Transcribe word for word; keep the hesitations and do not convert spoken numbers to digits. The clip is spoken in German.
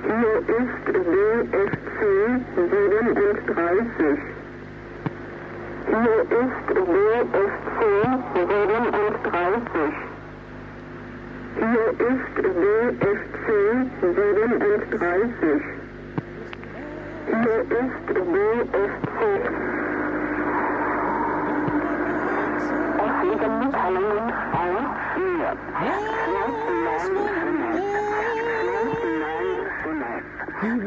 Hier ist B F C siebenunddreißig. Hier ist B F C siebenunddreißig. Hier ist B F C siebenunddreißig. Hier ist B F C. Es liegen Mitteilungen auf vier. Yes, woman, yes.